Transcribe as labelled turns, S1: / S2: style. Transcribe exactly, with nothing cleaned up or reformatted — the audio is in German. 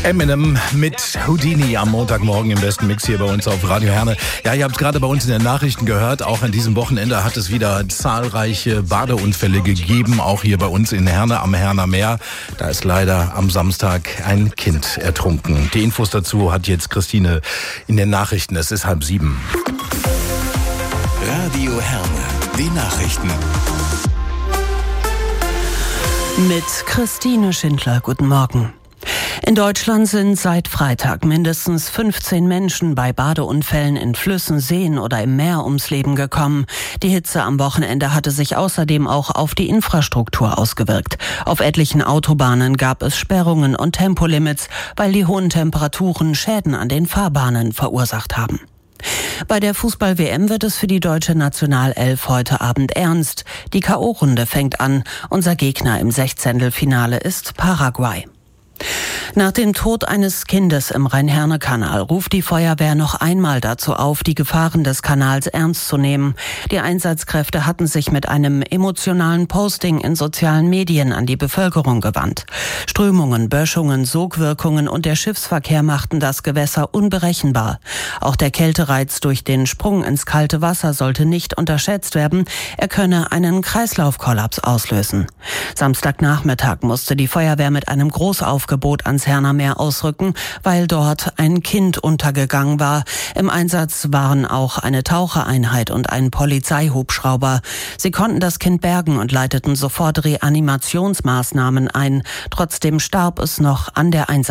S1: Eminem mit Houdini am Montagmorgen im besten Mix hier bei uns auf Radio Herne. Ja, ihr habt es gerade bei uns in den Nachrichten gehört, auch an diesem Wochenende hat es wieder zahlreiche Badeunfälle gegeben, auch hier bei uns in Herne am Herner Meer. Da ist leider am Samstag ein Kind ertrunken. Die Infos dazu hat jetzt Christine in den Nachrichten. Es ist halb sieben.
S2: Radio Herne, die Nachrichten.
S3: Mit Christine Schindler, guten Morgen. In Deutschland sind seit Freitag mindestens fünfzehn Menschen bei Badeunfällen in Flüssen, Seen oder im Meer ums Leben gekommen. Die Hitze am Wochenende hatte sich außerdem auch auf die Infrastruktur ausgewirkt. Auf etlichen Autobahnen gab es Sperrungen und Tempolimits, weil die hohen Temperaturen Schäden an den Fahrbahnen verursacht haben. Bei der Fußball-W M wird es für die deutsche Nationalelf heute Abend ernst. Die K O-Runde fängt an. Unser Gegner im Sechzehntelfinale ist Paraguay. Nach dem Tod eines Kindes im Rhein-Herne-Kanal ruft die Feuerwehr noch einmal dazu auf, die Gefahren des Kanals ernst zu nehmen. Die Einsatzkräfte hatten sich mit einem emotionalen Posting in sozialen Medien an die Bevölkerung gewandt. Strömungen, Böschungen, Sogwirkungen und der Schiffsverkehr machten das Gewässer unberechenbar. Auch der Kältereiz durch den Sprung ins kalte Wasser sollte nicht unterschätzt werden. Er könne einen Kreislaufkollaps auslösen. Samstagnachmittag musste die Feuerwehr mit einem Großaufgebot ans Herner Meer ausrücken, weil dort ein Kind untergegangen war. Im Einsatz waren auch eine Tauchereinheit und ein Polizeihubschrauber. Sie konnten das Kind bergen und leiteten sofort Reanimationsmaßnahmen ein. Trotzdem starb es noch an der Einsatz.